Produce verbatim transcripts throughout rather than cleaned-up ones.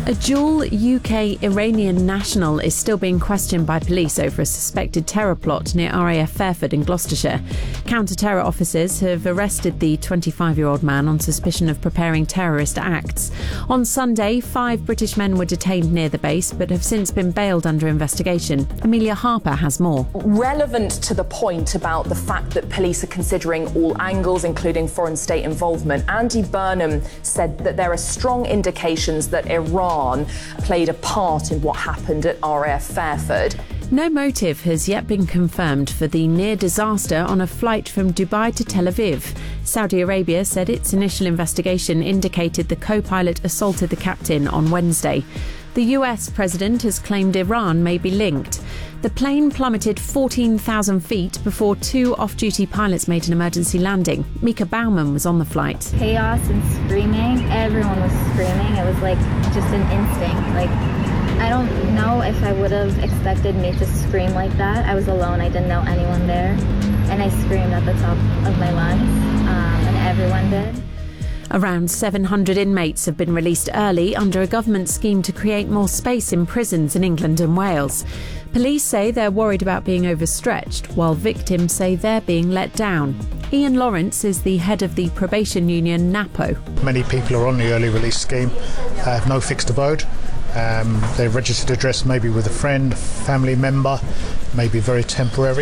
A dual U K-Iranian national is still being questioned by police over a suspected terror plot near R A F Fairford in Gloucestershire. Counter-terror officers have arrested the twenty-five-year-old man on suspicion of preparing terrorist acts. On Sunday, five British men were detained near the base but have since been bailed under investigation. Amelia Harper has more. Relevant to the point about the fact that police are considering all angles, including foreign state involvement, Andy Burnham said that there are strong indications that Iran played a part in what happened at R A F Fairford. No motive has yet been confirmed for the near disaster on a flight from Dubai to Tel Aviv. Saudi Arabia said its initial investigation indicated the co-pilot assaulted the captain on Wednesday. The U S president has claimed Iran may be linked. The plane plummeted fourteen thousand feet before two off-duty pilots made an emergency landing. Mika Baumann was on the flight. Chaos and screaming. Everyone was screaming. It was like just an instinct. Like, I don't know if I would have expected me to scream like that. I was alone. I didn't know anyone there. And I screamed at the top of my lungs, um, and everyone did. Around seven hundred inmates have been released early under a government scheme to create more space in prisons in England and Wales. Police say they're worried about being overstretched, while victims say they're being let down. Ian Lawrence is the head of the probation union NAPO. Many people are on the early release scheme, have no fixed abode. Um, their registered address maybe with a friend, family member, maybe very temporary.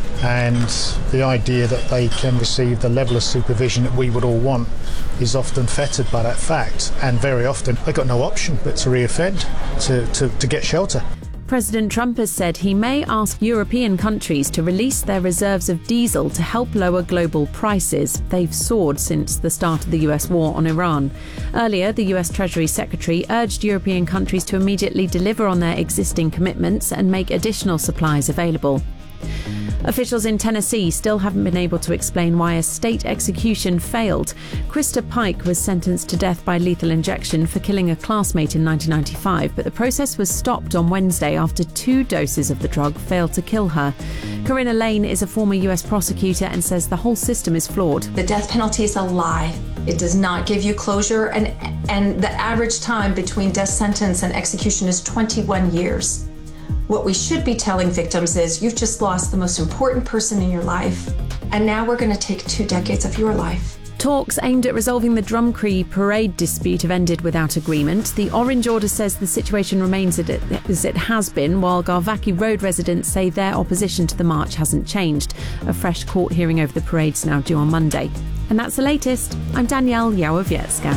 And the idea that they can receive the level of supervision that we would all want is often fettered by that fact, and very often they've got no option but to reoffend, to, to, to get shelter. President Trump has said he may ask European countries to release their reserves of diesel to help lower global prices. They've soared since the start of the U S war on Iran. Earlier, the U S Treasury Secretary urged European countries to immediately deliver on their existing commitments and make additional supplies available. Officials in Tennessee still haven't been able to explain why a state execution failed. Krista Pike was sentenced to death by lethal injection for killing a classmate in nineteen ninety-five, but the process was stopped on Wednesday after two doses of the drug failed to kill her. Corinna Lane is a former U S prosecutor and says the whole system is flawed. The death penalty is a lie. It does not give you closure, and, and the average time between death sentence and execution is twenty-one years. What we should be telling victims is, you've just lost the most important person in your life, and now we're going to take two decades of your life. Talks aimed at resolving the Drumcree parade dispute have ended without agreement. The Orange Order says the situation remains as it has been, while Garvaki Road residents say their opposition to the march hasn't changed. A fresh court hearing over the parade's now due on Monday. And that's the latest. I'm Danielle Yawowiecka.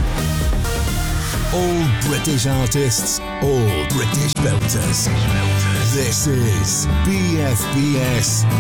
All British artists, all British belters. This is B F B S